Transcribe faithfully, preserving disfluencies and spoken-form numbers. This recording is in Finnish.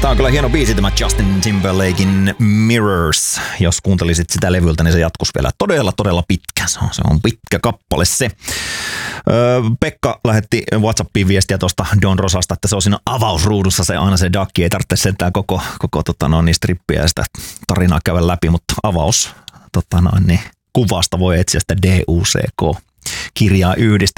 Tämä on kyllä hieno biisi tämä Justin Timberlakein Mirrors. Jos kuuntelisit sitä levyltä, niin se jatkus vielä todella, todella pitkä. Se on, se on pitkä kappale se. Öö, Pekka lähetti WhatsAppiin viestiä tuosta Don Rosasta, että se on siinä avausruudussa se aina se dakki. Ei tarvitse sentään koko, koko tota noin, niin strippiä ja sitä tarinaa käydä läpi, mutta avaus tota noin, niin kuvasta voi etsiä sitä D U C K-kirjaa yhdistelmä.